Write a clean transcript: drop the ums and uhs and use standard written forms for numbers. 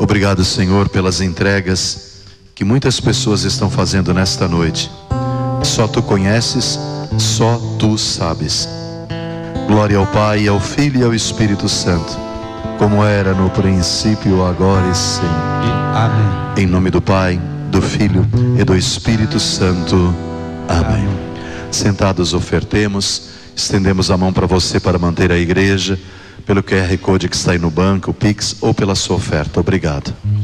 Obrigado, Senhor, pelas entregas que muitas pessoas estão fazendo nesta noite. Só Tu conheces, só Tu sabes. Glória ao Pai, ao Filho e ao Espírito Santo, como era no princípio, agora e sempre. Amém. Em nome do Pai, do Filho e do Espírito Santo. Amém. Sentados ofertemos, estendemos a mão para você para manter a igreja, pelo QR Code que está aí no banco, o Pix, ou pela sua oferta. Obrigado.